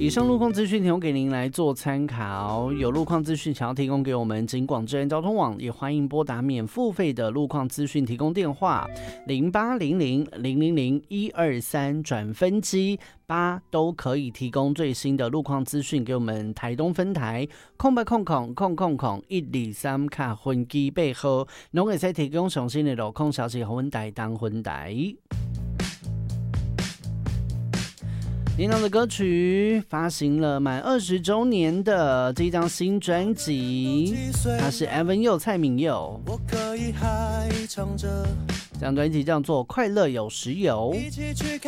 以上路况资讯提供给您来做参考，有路况资讯想要提供给我们警广治安交通网，也欢迎拨打免付费的路况资讯提供电话0800000123转分机8，都可以提供最新的路况资讯给我们台东分台0800000123卡分机8号，拢会使提供上新的路况消息给阮台东分台。林郎的歌曲发行了满20周年的这张新专辑，他是 Evan 佑蔡旻佑，这张专辑叫做《快乐有时有》。